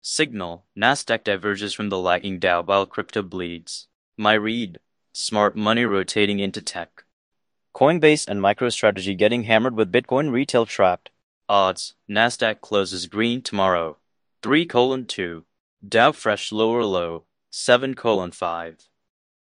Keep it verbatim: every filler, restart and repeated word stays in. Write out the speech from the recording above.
Signal, Nasdaq diverges from the lagging Dow while crypto bleeds. My read, smart money rotating into tech. Coinbase and MicroStrategy getting hammered with Bitcoin retail trapped. Odds, Nasdaq closes green tomorrow. three colon two. Dow fresh lower low. seven colon five.